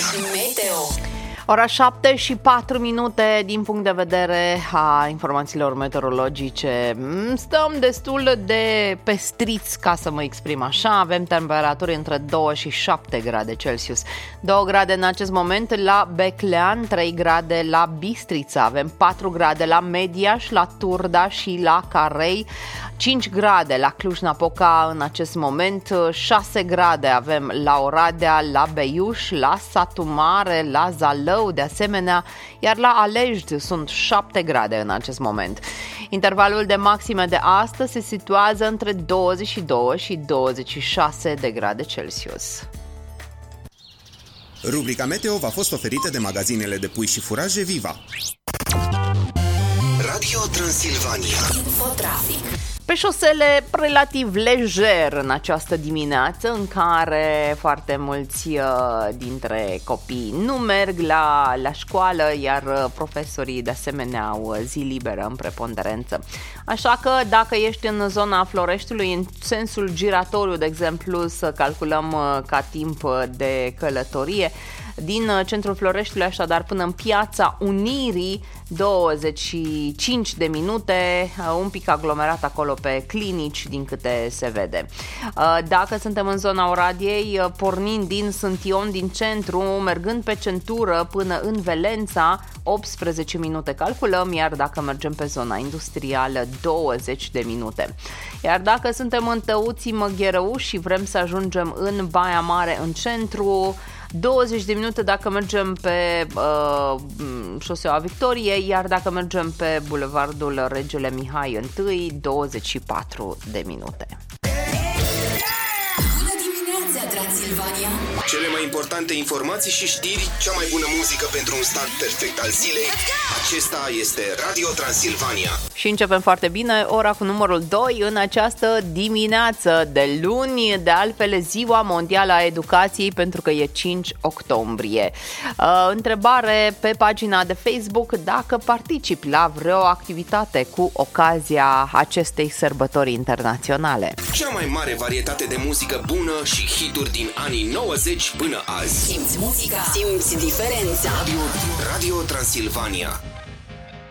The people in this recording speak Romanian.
Meteo. Ora 7 și 4 minute din punct de vedere a informațiilor meteorologice. Stăm destul de pestriți, ca să mă exprim așa. Avem temperaturi între 2 și 7 grade Celsius. 2 grade în acest moment la Beclean, 3 grade la Bistrița. Avem 4 grade la Mediaș, la Turda și la Carei. 5 grade la Cluj-Napoca în acest moment, 6 grade avem la Oradea, la Beiuș, la Satu Mare, la Zalău de asemenea, iar la Alești sunt 7 grade în acest moment. Intervalul de maxime de astăzi se situează între 22 și 26 de grade Celsius. Rubrica Meteo v-a fost oferită de magazinele de pui și furaje Viva. Radio Transilvania. Infotrafic. Pe șosele relativ lejer în această dimineață, în care foarte mulți dintre copii nu merg la școală, iar profesorii de asemenea au zi liberă în preponderență. Așa că dacă ești în zona Floreștiului, în sensul giratoriu, de exemplu, să calculăm ca timp de călătorie, din centrul Floreștiului, așadar până în Piața Unirii, 25 de minute, un pic aglomerat acolo pe Clinici, din câte se vede. Dacă suntem în zona Oradiei, pornind din Sânt Ion, din centru, mergând pe centură până în Velența, 18 minute calculăm, iar dacă mergem pe zona industrială, 20 de minute. Iar dacă suntem în Tăuții Măgherău și vrem să ajungem în Baia Mare, în centru, 20 de minute dacă mergem pe șoseaua Victoriei, iar dacă mergem pe bulevardul Regele Mihai I, 24 de minute. Bună dimineața, Transilvania! Cele mai importante informații și știri, cea mai bună muzică pentru un start perfect al zilei. Acesta este Radio Transilvania. Și începem foarte bine, ora cu numărul 2 în această dimineață de luni, de altfel Ziua Mondială a Educației, pentru că e 5 octombrie. Întrebare pe pagina de Facebook dacă participi la vreo activitate cu ocazia acestei sărbători internaționale. Cea mai mare varietate de muzică bună și hituri din anii 90 până azi. Simți muzica, simți diferența. Radio Transilvania.